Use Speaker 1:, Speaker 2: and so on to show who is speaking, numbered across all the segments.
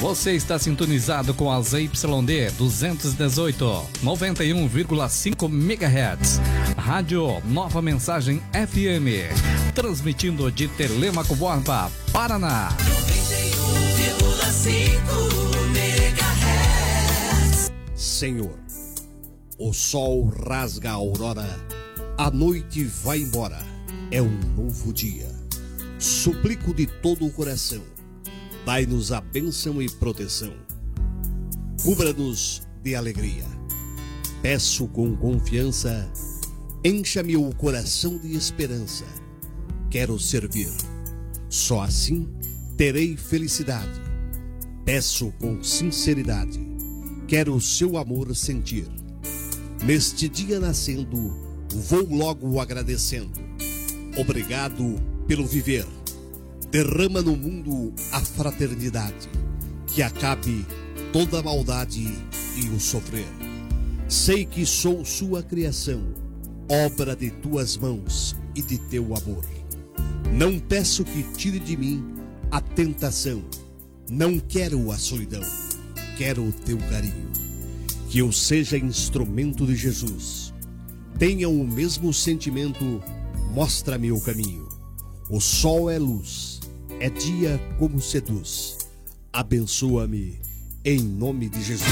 Speaker 1: Você está sintonizado com a ZYD 218, 91,5 MHz. Rádio Nova Mensagem FM. Transmitindo de Telêmaco Borba, Paraná.
Speaker 2: 91,5 MHz.
Speaker 3: Senhor, o sol rasga a aurora, a noite vai embora, é um novo dia. Suplico de todo o coração, dai-nos a bênção e proteção. Cubra-nos de alegria. Peço com confiança, encha-me o coração de esperança. Quero servir, só assim terei felicidade. Peço com sinceridade, quero o seu amor sentir. Neste dia nascendo, vou logo agradecendo. Obrigado pelo viver. Derrama no mundo a fraternidade, que acabe toda a maldade e o sofrer. Sei que sou sua criação, obra de tuas mãos e de teu amor. Não peço que tire de mim a tentação, não quero a solidão, quero o teu carinho. Que eu seja instrumento de Jesus. Tenha o mesmo sentimento, mostra-me o caminho. O sol é luz, é dia como seduz. Abençoa-me em nome de Jesus.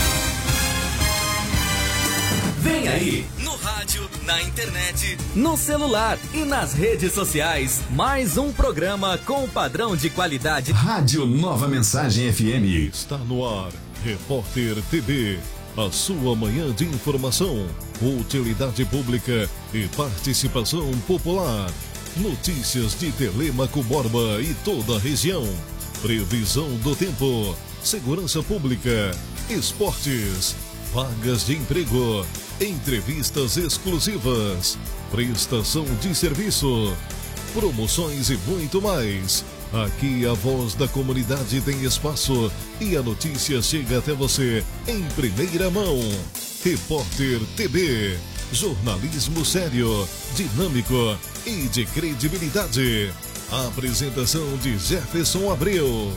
Speaker 2: Vem aí, no rádio, na internet, no celular e nas redes sociais, mais um programa com padrão de qualidade.
Speaker 4: Rádio Nova Mensagem FM.
Speaker 5: Está no ar, Repórter TV. A sua manhã de informação, utilidade pública e participação popular. Notícias de Telêmaco Borba e toda a região. Previsão do tempo, segurança pública, esportes, vagas de emprego, entrevistas exclusivas, prestação de serviço, promoções e muito mais. Aqui a voz da comunidade tem espaço e a notícia chega até você em primeira mão. Repórter TV, jornalismo sério, dinâmico e de credibilidade. A apresentação de Jefferson Abreu.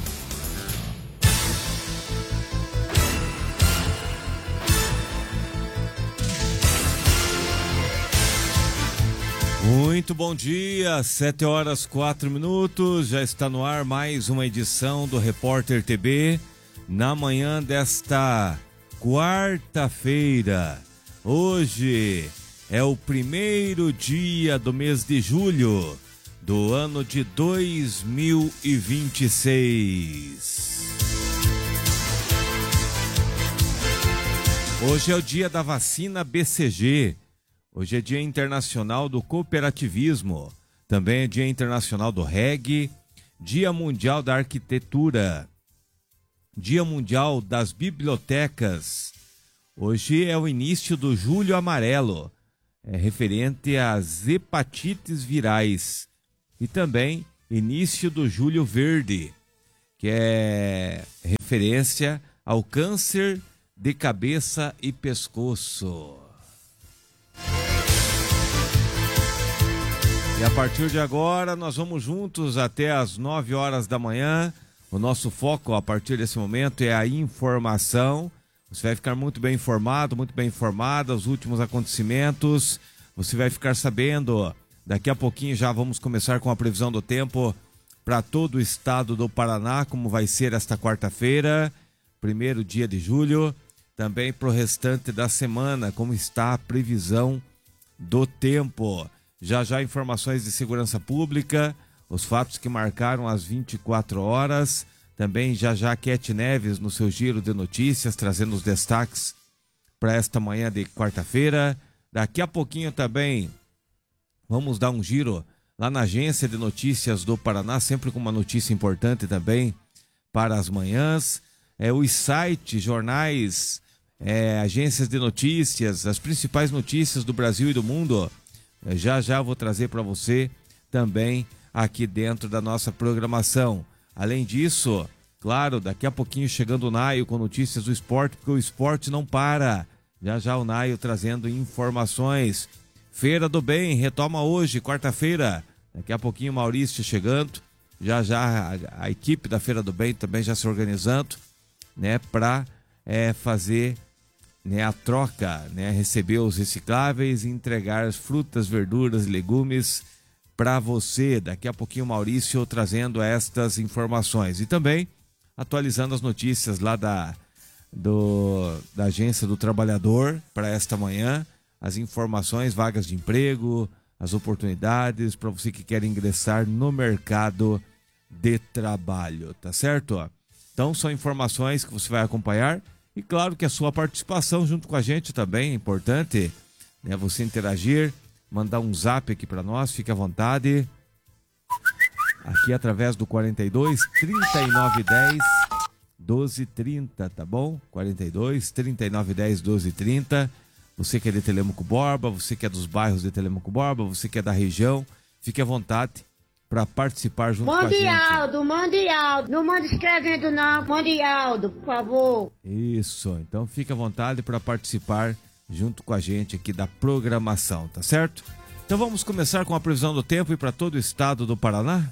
Speaker 6: Muito bom dia, 7h04, já está no ar mais uma edição do Repórter TV, na manhã desta quarta-feira. Hoje é o primeiro dia do mês de julho do ano de 2026. Hoje é o dia da vacina BCG. Hoje é Dia Internacional do Cooperativismo, também é Dia Internacional do Reggae, Dia Mundial da Arquitetura, Dia Mundial das Bibliotecas. Hoje é o início do Julho Amarelo, referente às hepatites virais, e também início do Julho Verde, que é referência ao câncer de cabeça e pescoço. E a partir de agora, nós vamos juntos até às 9 horas da manhã. O nosso foco, a partir desse momento, é a informação. Você vai ficar muito bem informado, muito bem informada, os últimos acontecimentos. Você vai ficar sabendo, daqui a pouquinho já vamos começar com a previsão do tempo para todo o estado do Paraná, como vai ser esta quarta-feira, primeiro dia de julho. Também para o restante da semana, como está a previsão do tempo. Já já informações de segurança pública, os fatos que marcaram as 24 horas. Também já já Cat Neves no seu giro de notícias, trazendo os destaques para esta manhã de quarta-feira. Daqui a pouquinho também vamos dar um giro lá na Agência de Notícias do Paraná, sempre com uma notícia importante também para as manhãs. Os sites, jornais, agências de notícias, as principais notícias do Brasil e do mundo. Já já vou trazer para você também aqui dentro da nossa programação. Além disso, claro, daqui a pouquinho chegando o Naio com notícias do esporte, porque o esporte não para. Já já o Naio trazendo informações. Feira do Bem retoma hoje, quarta-feira. Daqui a pouquinho o Maurício chegando. Já já a equipe da Feira do Bem também já se organizando né, para fazer, né, a troca, né, receber os recicláveis e entregar as frutas, verduras e legumes para você. Daqui a pouquinho o Maurício trazendo estas informações e também atualizando as notícias lá da Agência do Trabalhador para esta manhã, as informações, vagas de emprego, as oportunidades para você que quer ingressar no mercado de trabalho, tá certo? Então são informações que você vai acompanhar e claro que a sua participação junto com a gente também é importante, né? Você interagir, mandar um zap aqui para nós, fique à vontade, aqui através do 42 3910 1230, tá bom? 42 3910 1230. Você que é de Telêmaco Borba, você que é dos bairros de Telêmaco Borba, você que é da região, fique à vontade para participar junto com a gente.
Speaker 7: Mande Aldo, não manda escrevendo não, mande Aldo, por favor.
Speaker 6: Isso, então fique à vontade para participar junto com a gente aqui da programação, tá certo? Então vamos começar com a previsão do tempo e para todo o estado do Paraná?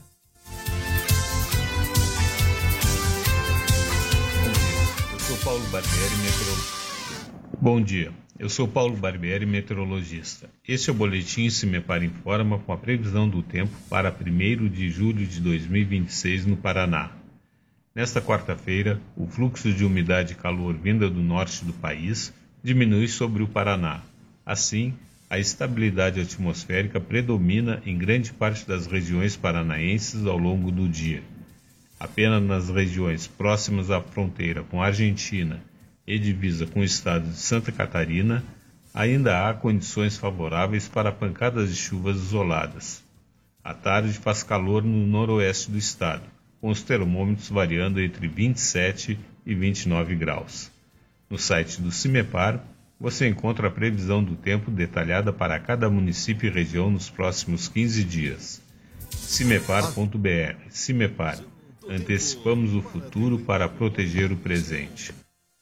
Speaker 8: Bom dia, eu sou Paulo Barbieri, meteorologista. Este é o boletim Cimepar Informa com a previsão do tempo para 1º de julho de 2026 no Paraná. Nesta quarta-feira, o fluxo de umidade e calor vinda do norte do país diminui sobre o Paraná. Assim, a estabilidade atmosférica predomina em grande parte das regiões paranaenses ao longo do dia. Apenas nas regiões próximas à fronteira com a Argentina e divisa com o estado de Santa Catarina, ainda há condições favoráveis para pancadas de chuvas isoladas. À tarde faz calor no noroeste do estado, com os termômetros variando entre 27 e 29 graus. No site do Cimepar, você encontra a previsão do tempo detalhada para cada município e região nos próximos 15 dias. Cimepar.br. Cimepar. Antecipamos o futuro para proteger o presente.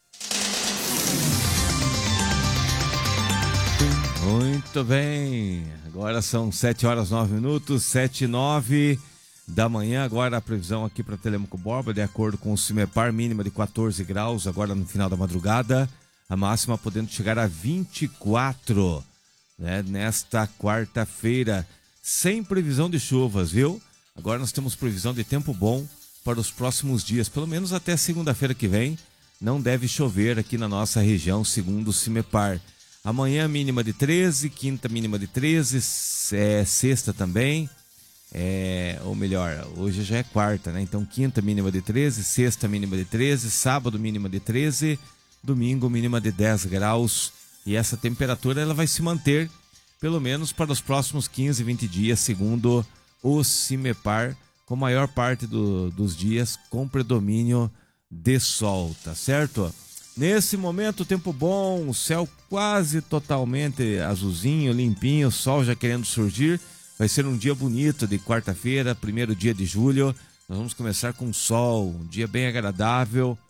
Speaker 6: Muito bem, agora são 7 horas 9 minutos, 7 e 9 da manhã. Agora a previsão aqui para Telêmaco Borba, de acordo com o Cimepar, mínima de 14 graus agora no final da madrugada, a máxima podendo chegar a 24, né, nesta quarta-feira, sem previsão de chuvas, viu? Agora nós temos previsão de tempo bom para os próximos dias, pelo menos até segunda-feira que vem, não deve chover aqui na nossa região, segundo o Cimepar. Amanhã mínima de 13, quinta mínima de 13, sexta também, ou melhor, hoje já é quarta, né? Então quinta mínima de 13, sexta mínima de 13, sábado mínima de 13, domingo mínima de 10 graus. E essa temperatura ela vai se manter pelo menos para os próximos 15, 20 dias, segundo o Cimepar, com a maior parte dos dias com predomínio de sol, tá certo? Nesse momento, tempo bom, o céu quase totalmente azulzinho, limpinho, o sol já querendo surgir. Vai ser um dia bonito de quarta-feira, 1º dia de julho. Nós vamos começar com sol, um dia bem agradável,